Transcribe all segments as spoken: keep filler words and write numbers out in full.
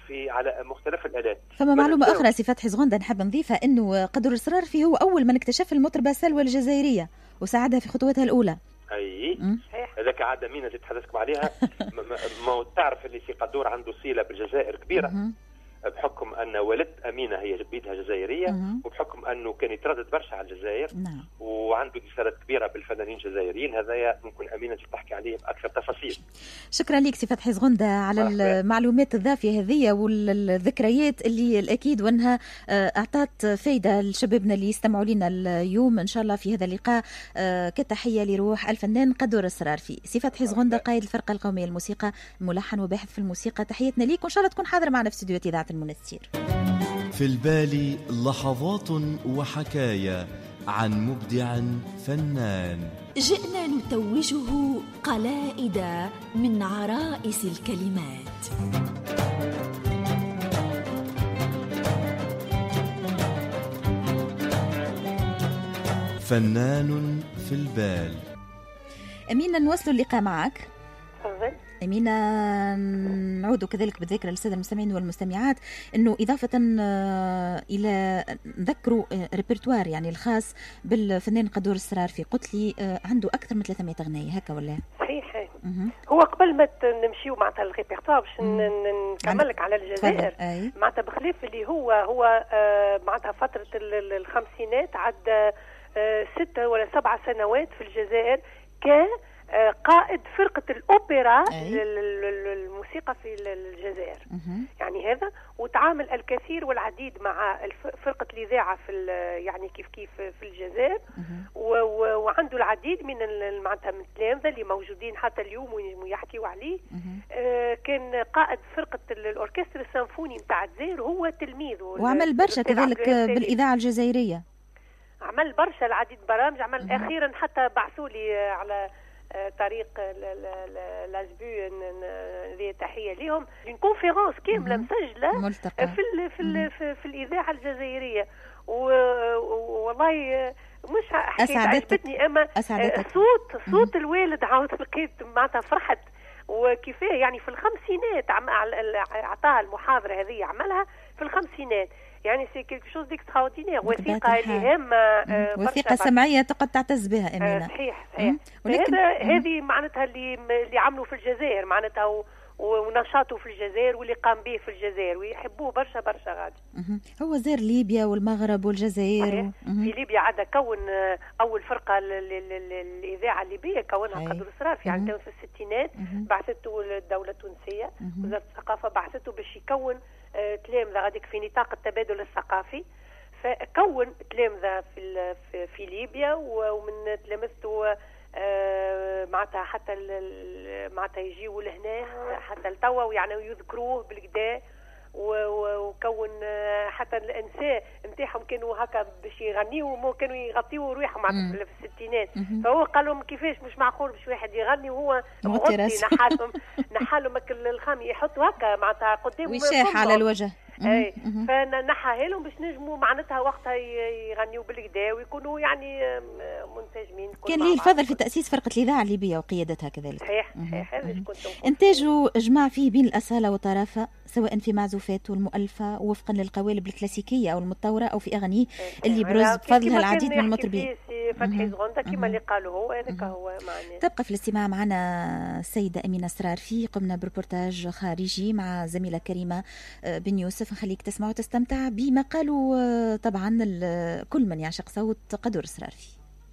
في على مختلف الآلات. فما معلومة أخرى سي فتحي زغندة نحب نضيفها أنه قدر الصرارفي هو أول من اكتشف المطربة سلوى الجزائرية وساعدها في خطوتها الأولى. اي هذاك عاد مينا اللي تحدثك عليها. ما تعرف اللي سي قدور عنده صله بالجزائر كبيره بحكم ان والدت امينه هي بيدها جزائريه وبحكم انه كان يتردد برشا على الجزائر نعم. وعنده اتصالات كبيره بالفنانين الجزائريين. هذايا ممكن امينه تحكي عليه باكثر تفاصيل. شكرا لك سي فتحي زغندة على المعلومات الضافيه هذه والذكريات اللي الاكيد وانها اعطت فايده لشبابنا اللي يستمعوا لنا اليوم ان شاء الله في هذا اللقاء. كتحيه لروح الفنان قدور الصرارفي. سي فتحي زغندة قائد الفرقه القوميه للموسيقى ملحن وباحث في الموسيقى، تحياتنا ليك وان شاء الله تكون حاضر معنا في استديو اذاعه المنستير. في البال لحظات وحكايا عن مبدع فنان جئنا نتوجه قلائد من عرائس الكلمات. فنان في البال. أمينة نواصل اللقاء معك. تفضل. أمينة نعود كذلك بالذكرى للسادة المستمعين والمستمعات أنه إضافة إلى نذكروا ريبرتوار يعني الخاص بالفنان قدور الصرارفي، قلت لي عنده أكثر من ثلاثمائة أغنية هكا ولا؟ صحيح. هو قبل ما نمشيو معناتها الريبرتوار باش نكمل لك على الجزائر معناتها بخلاف اللي هو هو معناتها فترة الخمسينات عد ستة ولا سبع سنوات في الجزائر كان قائد فرقة الأوبرا للموسيقى في الجزائر. يعني هذا وتعامل الكثير والعديد مع فرقة الإذاعة في يعني كيف كيف في الجزائر وعنده العديد من معناتها من التلامذة اللي موجودين حتى اليوم ويحكيوا عليه. كان قائد فرقة الأوركسترا السيمفوني نتاع الجزائر، هو تلميذه وعمل برشا كذلك بالإذاعة الجزائرية، عمل برشا العديد برامج. عمل أخيرا حتى بعثوا لي على طريق لازبو اللي تحيه لهم من كونفيرونس كامله مسجله ملتقى. في ال في ال في, في الاذاعه الجزائريه. والله مش حكيت عجبتني اما أسعدتك. صوت صوت الوالد عاود لقيت معناتها فرحت وكيفاه يعني في الخمسينات اعطاها المحاضره هذه عملها في الخمسينات. يعني سي كيلكو شوز ديكستراوردينير، وثيقه اللي هامه وثيقه سمعيه تقد تعتز بها امينه. صحيح صحيح. هذا هذه معناتها اللي اللي عملوا في الجزائر معناتها ونشاطه في الجزائر واللي قام به في الجزائر ويحبوه برشا برشا غادي. هو زار ليبيا والمغرب والجزائر و... في ليبيا عاد كون اول فرقه للاذاعه الليبيه كونها قدر الصرارفي يعني كان في الستينات. بعثته الدوله التونسيه وزاره الثقافه بعثته باش يكون تلامذة غاديك في نطاق التبادل الثقافي. فكون تلامذة في في ليبيا ومن تلامذته معناتها حتى معناتها يجيوا لهنا حتى لتوا يعني يذكروه بالكدا. وكون حتى الانساء نتاعهم كانوا هكا باش يغنيوا كانوا يغطيوا روحهم معناتها في الستينات. فهو قال لهم كيفاش مش معقول باش واحد يغني وهو مغطي نحالهم نحالهم الخام يحطوا هكا معناتها قدام ويشاح على الوجه. اي فنحاها لهم باش نجموا معناتها وقتها يغنيوا بالكدا ويكونوا يعني منسجمين. كان ليه الفضل في تأسيس فرقة الإذاعة الليبية وقيادتها كذلك. صحيح صحيح. هذا كنت إنتاجه جمع فيه بين الأصالة والطرافة سواء في معزوفاته المؤلفة وفقا للقوالب الكلاسيكية أو المطورة أو في أغانيه اللي بروز بفضلها العديد من المطربين. فتحي زغندة كما اللي قالوا هو هذاك هو معناه. تبقى في الاستماع معنا السيدة أمينة الصرارفي. قمنا بربورتاج خارجي مع زميلة كريمة بن يوسف. نخليك تسمع وتستمتع بما قالوا طبعا كل من يعشق صوت قدور الصرارفي.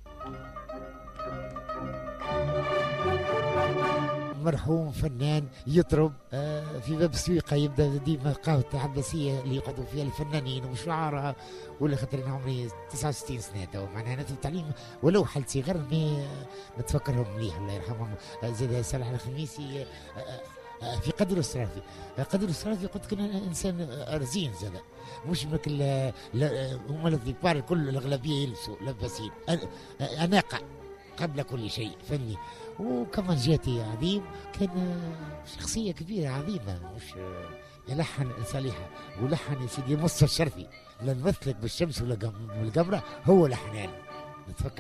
مرحوم فنان يطرب في باب السويقة، يبدا ديما قهوة عباسية اللي يقعدوا فيها الفنانين وشعراء. ولا خاطر انا عمري تسعة وستين سنة تو معناها في التعليم ولو حل صغر نتفكرهم مليح الله يرحمهم. زاد صالح الخميسي في قدر الصرافي. قدر الصرافي قلت كان انسان رزين زاد مش مثل هما الكبار الكل الاغلبيه يلبسوا لاباسين. اناقه قبل كل شيء فني. وكمان جاتي عظيم كان شخصيه كبيره عظيمه مش يلحن صالحه ولحن يا سيدي مصطفى الشرفي. لا نمثلك بالشمس ولا بالقمره هو لحنان.